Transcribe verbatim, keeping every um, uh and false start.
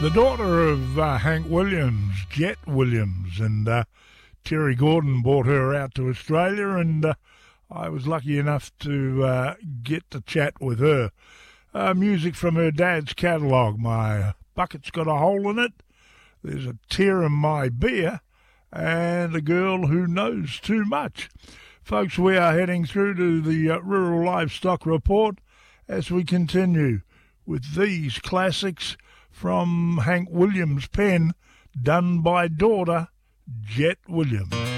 The daughter of uh, Hank Williams, Jet Williams, and uh, Terry Gordon brought her out to Australia, and uh, I was lucky enough to uh, get to chat with her. Uh, music from her dad's catalogue. My bucket's got a hole in it, there's a tear in my beer, and a girl who knows too much. Folks, we are heading through to the uh, Rural Livestock Report as we continue with these classics from Hank Williams' pen, done by daughter Jet Williams.